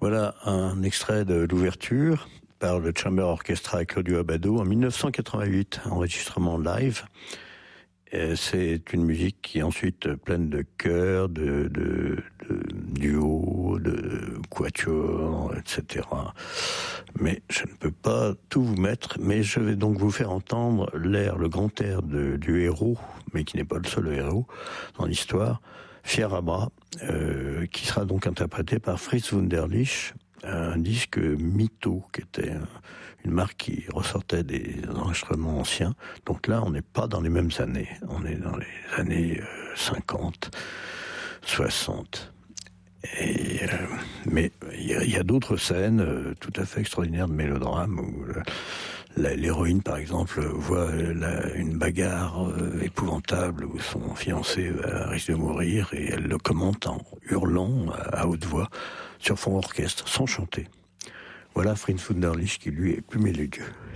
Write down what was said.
Voilà un extrait de l'ouverture par le Chamber Orchestra et Claudio Abbado en 1988, enregistrement live. Et c'est une musique qui est ensuite pleine de chœurs, de duos, de quatuors, etc. Mais je ne peux pas tout vous mettre, mais je vais donc vous faire entendre l'air, le grand air du héros, mais qui n'est pas le seul héros dans l'histoire, Fier à bras, qui sera donc interprété par Fritz Wunderlich, un disque mytho, qui était une marque qui ressortait des enregistrements anciens. Donc là, on n'est pas dans les mêmes années. On est dans les années 50, 60. Mais il y a d'autres scènes tout à fait extraordinaires de mélodrame où l'héroïne, par exemple, voit une bagarre épouvantable où son fiancé risque de mourir et elle le commente en hurlant à haute voix sur fond orchestre, sans chanter. Voilà Fritz Wunderlich qui, lui, est plus mélodieux.